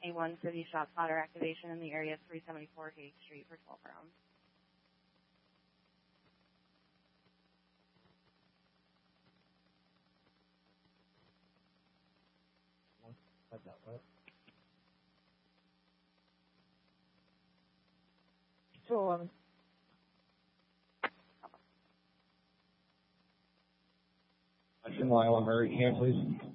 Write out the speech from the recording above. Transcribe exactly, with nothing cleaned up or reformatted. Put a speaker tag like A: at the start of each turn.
A: A one City Shot Spotter activation in the area of three seventy-four Gage Street for twelve rounds.
B: two eleven.
C: Lyle, Mary, can please?